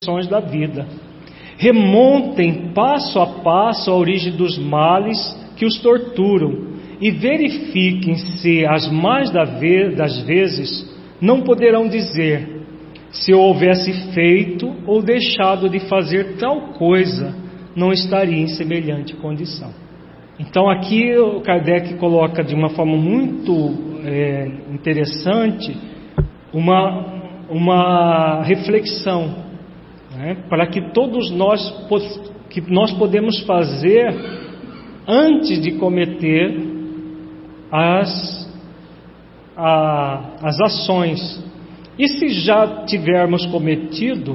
da vida. Remontem passo a passo a origem dos males que os torturam e verifiquem se as mais das vezes não poderão dizer: se eu houvesse feito ou deixado de fazer tal coisa, não estaria em semelhante condição. Então aqui o Kardec coloca de uma forma muito interessante uma reflexão, para que todos nós podemos fazer antes de cometer as ações. E se já tivermos cometido,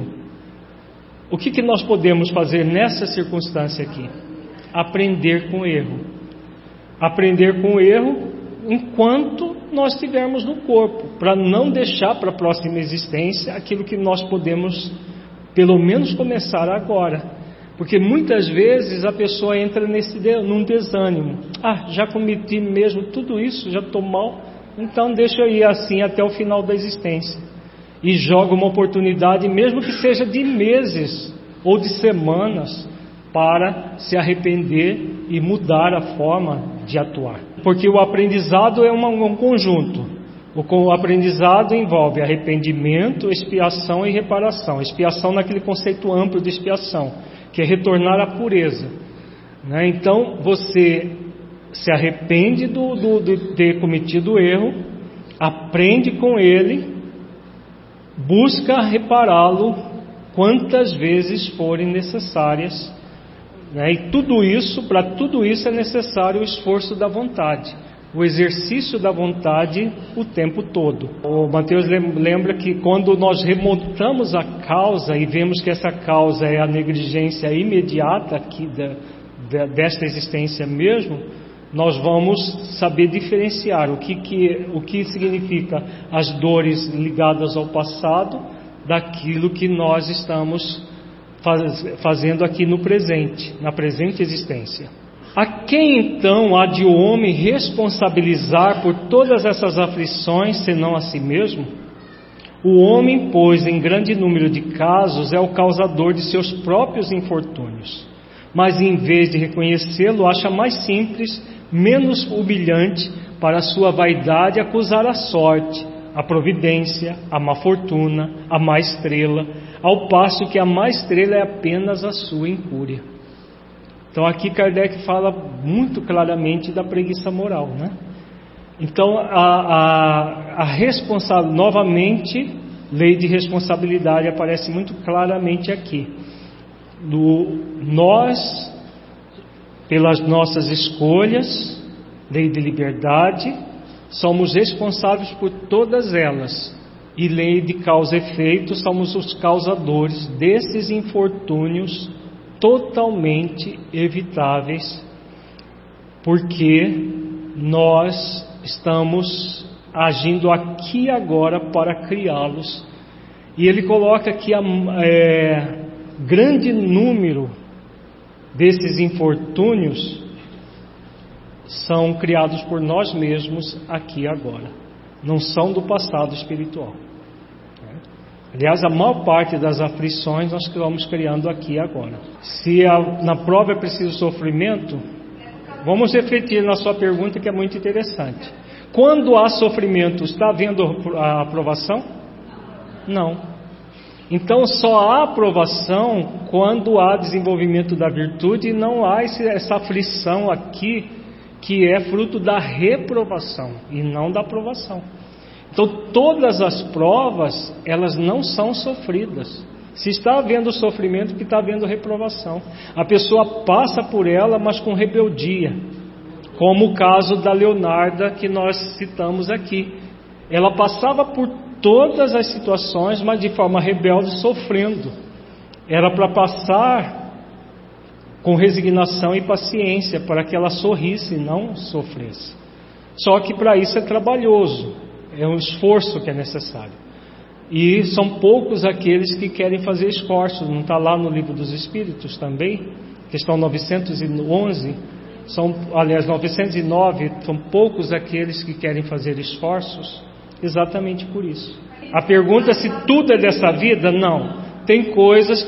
o que nós podemos fazer nessa circunstância aqui? Aprender com o erro. Aprender com o erro enquanto nós estivermos no corpo, para não deixar para a próxima existência aquilo que nós podemos pelo menos começar agora, porque muitas vezes a pessoa entra num desânimo. Já cometi mesmo tudo isso, já estou mal, então deixa eu ir assim até o final da existência, e joga uma oportunidade, mesmo que seja de meses ou de semanas, para se arrepender e mudar a forma de atuar, porque o aprendizado é um conjunto. O aprendizado envolve arrependimento, expiação e reparação. Expiação naquele conceito amplo de expiação, que é retornar à pureza, Então você se arrepende de ter cometido o erro, aprende com ele, busca repará-lo quantas vezes forem necessárias, E para tudo isso é necessário o esforço da vontade, o exercício da vontade o tempo todo. O Mateus lembra que quando nós remontamos a causa e vemos que essa causa é a negligência imediata aqui desta existência mesmo, nós vamos saber diferenciar o que significa as dores ligadas ao passado daquilo que nós estamos fazendo aqui no presente, na presente existência. A quem então há de o homem responsabilizar por todas essas aflições, senão a si mesmo? O homem, pois, em grande número de casos, é o causador de seus próprios infortúnios, mas em vez de reconhecê-lo, acha mais simples, menos humilhante para a sua vaidade acusar a sorte, a providência, a má fortuna, a má estrela, ao passo que a má estrela é apenas a sua incúria. Então aqui Kardec fala muito claramente da preguiça moral, Então a responsabilidade, novamente, lei de responsabilidade aparece muito claramente aqui. Nós, pelas nossas escolhas, lei de liberdade, somos responsáveis por todas elas. E lei de causa e efeito, somos os causadores desses infortúnios totalmente evitáveis, porque nós estamos agindo aqui e agora para criá-los. E ele coloca que grande número desses infortúnios são criados por nós mesmos aqui e agora, não são do passado espiritual. Aliás, a maior parte das aflições nós estamos criando aqui e agora. Se na prova é preciso sofrimento, vamos refletir na sua pergunta, que é muito interessante. Quando há sofrimento, está havendo a aprovação? Não. Então só há aprovação quando há desenvolvimento da virtude, e não há essa aflição aqui, que é fruto da reprovação e não da aprovação. Então todas as provas, elas não são sofridas. Se está havendo sofrimento, que está havendo reprovação. A pessoa passa por ela, mas com rebeldia, como o caso da Leonarda que nós citamos aqui. Ela passava por todas as situações, mas de forma rebelde, sofrendo. Era para passar com resignação e paciência, para que ela sorrisse e não sofresse. Só que para isso é trabalhoso, é um esforço que é necessário. E são poucos aqueles que querem fazer esforços. Não está lá no Livro dos Espíritos também? Questão 911, 909, são poucos aqueles que querem fazer esforços, exatamente por isso. A pergunta é se tudo é dessa vida? Não. tem coisas